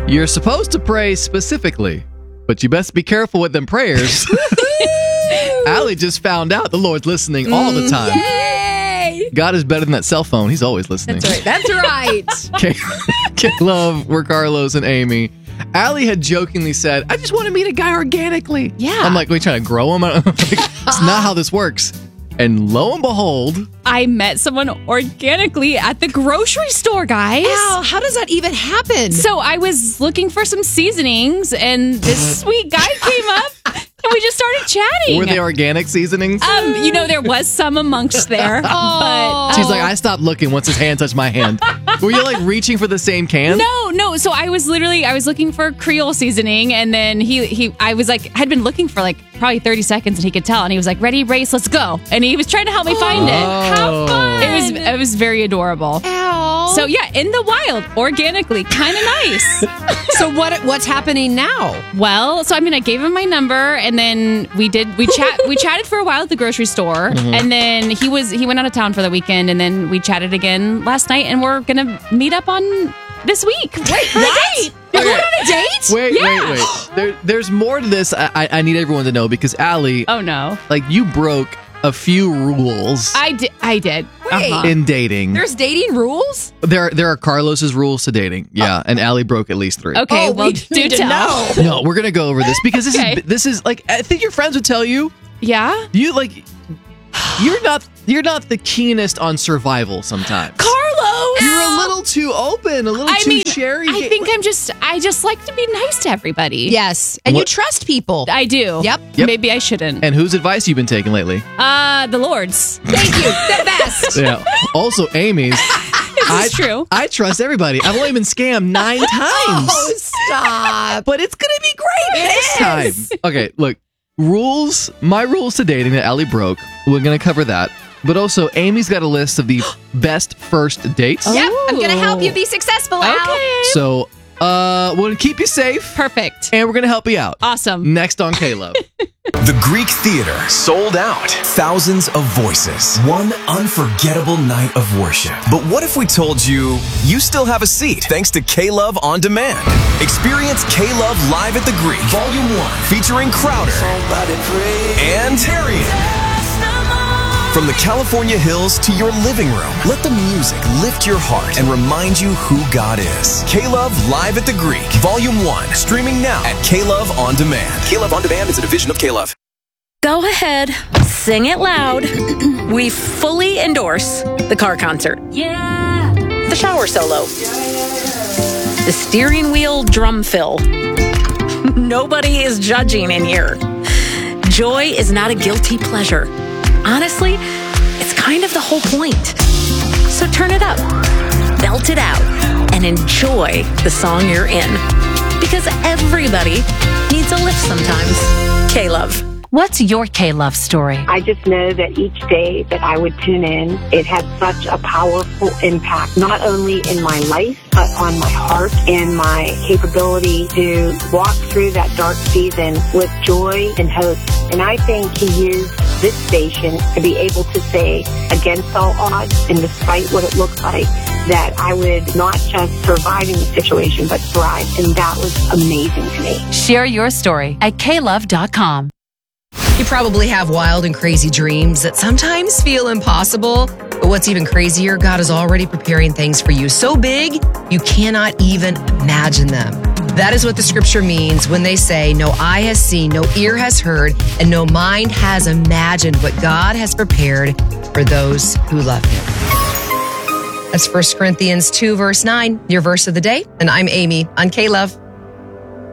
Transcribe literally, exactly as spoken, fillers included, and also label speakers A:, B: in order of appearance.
A: You're supposed to pray specifically, but you best be careful with them prayers. Allie just found out the Lord's listening all the time.
B: Yay!
A: God is better than that cell phone. He's always listening.
B: That's right. That's right.
A: K-Love, we're Carlos and Amy. Allie had jokingly said, I just want to meet a guy organically.
B: Yeah.
A: I'm like, we trying to grow him? Like, it's not how this works. And lo and behold,
C: I met someone organically at the grocery store, guys.
B: Al, how does that even happen?
C: So I was looking for some seasonings, and this sweet guy came up, and we just started chatting.
A: were they organic seasonings?
C: Um, you know, there was some amongst there, but
A: She's like, I stopped looking once his hand touched my hand. Were you like reaching for the same can?
C: No, no. So I was literally, I was looking for Creole seasoning, and then he, he, I was like, had been looking for like probably thirty seconds, and he could tell, and he was like, "Ready, race, let's go!" And he was trying to help me find it.
A: How fun!
C: It was, it was very adorable.
B: Al.
C: So yeah, in the wild, organically, kind of nice.
B: So what? What's happening now?
C: Well, so I mean, I gave him my number, and then we did we chat we chatted for a while at the grocery store,
A: Mm-hmm.
C: and then he was he went out of town for the weekend, and then we chatted again last night, and we're gonna meet up on this week. Wait,
B: What? You're going on a date?
A: Wait,
C: Yeah.
A: wait, wait. There, there's more to this. I, I- I need everyone to know because Allie,
C: Oh no,
A: like you broke a few rules
C: I did. I did.
B: Wait.
C: Uh-huh.
A: in dating.
B: There's dating rules?
A: There, there are Carlos's rules to dating. Yeah, and Allie broke at least three.
C: Okay,
B: Oh,
C: well,
B: we
C: do
B: need to
C: tell.
B: know.
A: No, we're gonna go over this because this
C: Okay.
A: is this is like I think your friends would tell you
C: Yeah,
A: you like you're not you're not the keenest on survival sometimes.
C: Carlos.
A: You're a little too open, a little
C: I
A: too
C: mean,
A: cherry.
C: I think I'm just. I just like to be nice to everybody.
B: Yes. And you
A: What-
B: trust people.
C: I do.
B: Yep.
A: Yep.
C: Maybe I shouldn't.
A: And whose advice you been taking lately?
C: Uh, the Lord's.
B: Thank you. The best.
A: Yeah. Also, Amy's. I,
C: It's true.
A: I trust everybody. I've only been scammed nine times.
B: Oh, stop.
A: But it's gonna be great next time. Okay, look. Rules. My rules to dating that Allie broke. We're gonna cover that. But also, Amy's got a list of the best first dates.
B: Yep. I'm going to help you
C: Ooh.
B: be successful, Al.
C: Okay.
A: So, uh, we're gonna keep you safe,
C: Perfect.
A: and we're gonna help you out.
C: Awesome.
A: Next on K-Love.
D: The Greek Theater sold out. Thousands of voices. One unforgettable night of worship. But what if we told you you still have a seat thanks to K-Love On Demand? Experience K-Love live at the Greek, Volume one, featuring Crowder and Tarian. From the California hills to your living room, let the music lift your heart and remind you who God is. K-Love Live at the Greek, Volume one, streaming now at K-Love On Demand. K-Love On Demand is a division of K-Love.
E: Go ahead, sing it loud. We fully endorse the car concert. Yeah. The shower solo. The steering wheel drum fill. Nobody is judging in here. Joy is not a guilty pleasure. Honestly, it's kind of the whole point. So turn it up, belt it out, and enjoy the song you're in. Because everybody needs a lift sometimes. K-Love.
F: What's your K-Love story?
G: I just know that each day that I would tune in, it had such a powerful impact, not only in my life, but on my heart and my capability to walk through that dark season with joy and hope. And I think he used this station to be able to say, against all odds and despite what it looked like, that I would not just survive in the situation, but thrive. And that was amazing to me.
F: Share your story at K love dot com.
B: You probably have wild and crazy dreams that sometimes feel impossible. But what's even crazier, God is already preparing things for you so big, you cannot even imagine them. That is what the scripture means when they say, no eye has seen, no ear has heard, and no mind has imagined what God has prepared for those who love him. That's First Corinthians two, verse nine, your verse of the day. And I'm Amy on K-Love.